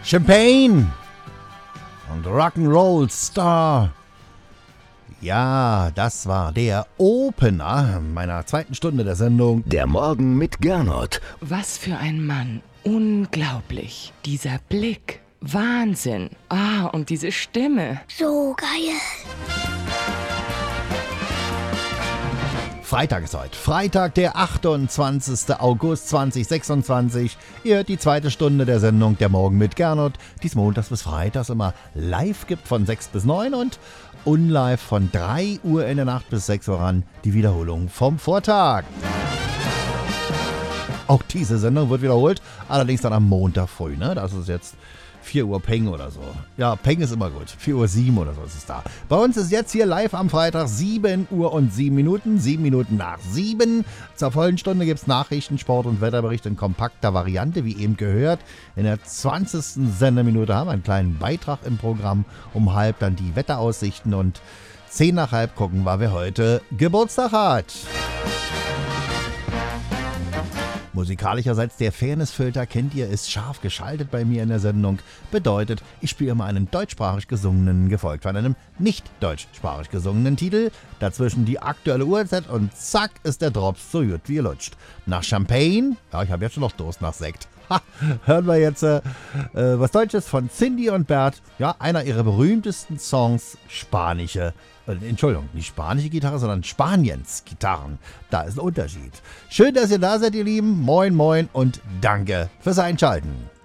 Champagne und Rock'n'Roll Star. Ja, das war der Opener meiner zweiten Stunde der Sendung. Der Morgen mit Gernot. Was für ein Mann. Unglaublich. Dieser Blick. Wahnsinn. Und diese Stimme. So geil. Freitag ist heute. Freitag, der 28. August 2026. Ihr hört die zweite Stunde der Sendung Der Morgen mit Gernot, die es montags bis freitags immer live gibt von 6 bis 9 und unlive von 3 Uhr in der Nacht bis 6 Uhr ran. Die Wiederholung vom Vortag. Auch diese Sendung wird wiederholt, allerdings dann am Montag früh. Ne? Das ist jetzt 4 Uhr Peng oder so. Ja, Peng ist immer gut. 4:07 Uhr oder so ist es da. Bei uns ist jetzt hier live am Freitag 7 Uhr und 7 Minuten. 7 Minuten nach 7. Zur vollen Stunde gibt es Nachrichten, Sport und Wetterbericht in kompakter Variante, wie eben gehört. In der 20. Sendeminute haben wir einen kleinen Beitrag im Programm. Um halb dann die Wetteraussichten und 10 nach halb gucken wir, wer heute Geburtstag hat. Musikalischerseits der Fairnessfilter, kennt ihr, ist scharf geschaltet bei mir in der Sendung. Bedeutet, ich spiele immer einen deutschsprachig gesungenen, gefolgt von einem nicht deutschsprachig gesungenen Titel. Dazwischen die aktuelle Uhrzeit und zack ist der Drops so gut wie er lutscht. Nach Champagne, ja, ich habe jetzt schon noch Durst nach Sekt. Hören wir jetzt was Deutsches von Cindy und Bert. Ja, einer ihrer berühmtesten Songs, spanische. Entschuldigung, nicht spanische Gitarre, sondern Spaniens Gitarren. Da ist ein Unterschied. Schön, dass ihr da seid, ihr Lieben. Moin, moin und danke fürs Einschalten.